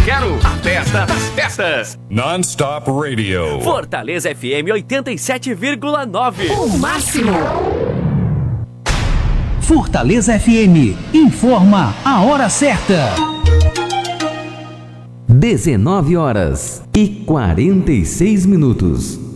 quero a festa das festas. Non-Stop Radio. Fortaleza FM 87,9. O máximo. Fortaleza FM informa a hora certa. 19 horas e 46 minutos.